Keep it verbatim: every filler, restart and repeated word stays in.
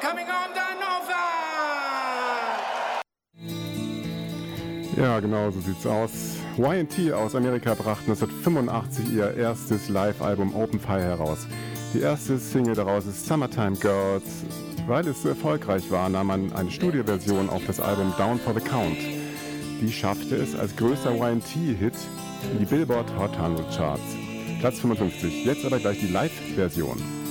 coming on the Nova! Ja, genau, so sieht's aus. Y and T aus Amerika brachten neunzehnhundertfünfundachtzig ihr erstes Live-Album Open Fire heraus. Die erste Single daraus ist Summertime Girls. Weil es so erfolgreich war, nahm man eine Studioversion auf das Album Down for the Count. Die schaffte es als größter Y and T-Hit in die Billboard Hot hundert Charts. Platz fünfundfünfzig. Jetzt aber gleich die Live-Version.